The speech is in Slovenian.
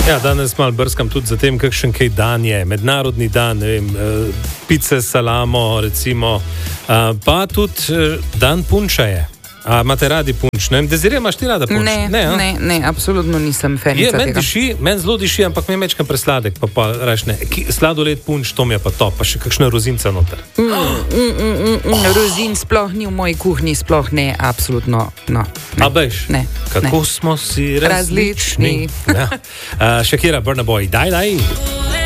Ja, danes malo brskam tudi za tem, kakšen kaj dan je. Mednarodni dan, ne vem, pice, salamo, recimo, pa tudi dan punča je. A imate radi punč? Ne, Dezirje, imaš ti rada punč? Ne, absolutno nisem fanica tega. Meni zelo diši, ampak mi je mečkam presladek, pa reš ne. Sladoled punč, to mi je pa top, pa še kakšna rozinca noter. Rozin sploh ni v moji kuhinji, sploh ne, absolutno. No, ne. A bejš? Ne. Kako smo si različni. Ja. Shakira, Burna Boy, daj.